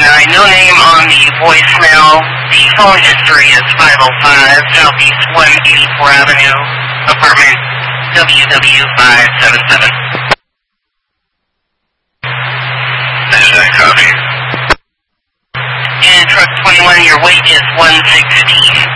no name on the voicemail. The phone history is 505 Southeast 184 Avenue, apartment WW577. Copy. And truck 21, your weight is 116.